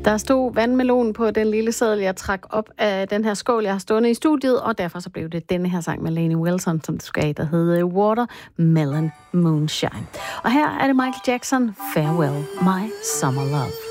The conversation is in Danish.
Der stod vandmelon på den lille seddel, jeg trak op af den her skål, jeg har stående i studiet, og derfor så blev det denne her sang med Lainey Wilson, som du skal have, der hedder Watermelon Moonshine. Og her er det Michael Jackson, Farewell, My Summer Love.